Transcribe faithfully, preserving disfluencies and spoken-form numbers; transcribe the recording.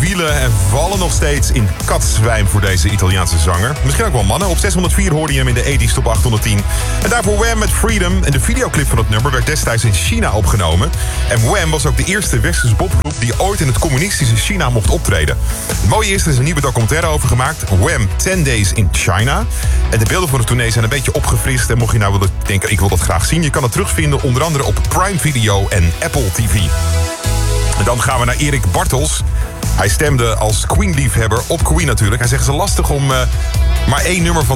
vielen en vallen nog steeds in katzwijm voor deze Italiaanse zanger. Misschien ook wel mannen. Op zeshonderdvier hoorde je hem in de tachtiger top achthonderdtien. En daarvoor Wham met Freedom. En de videoclip van het nummer werd destijds in China opgenomen. En Wham was ook de eerste westerse popgroep die ooit in het communistische China mocht optreden. Het mooie is, er is een nieuwe documentaire over gemaakt. Wham, ten days in China. En de beelden van de tournee zijn een beetje opgefrist. En mocht je nou willen denken, ik wil dat graag zien. Je kan het terugvinden onder andere op Prime Video en Apple T V. En dan gaan we naar Erik Bartels. Hij stemde als Queen-liefhebber op Queen natuurlijk. Hij zegt, het is lastig om uh, maar één nummer van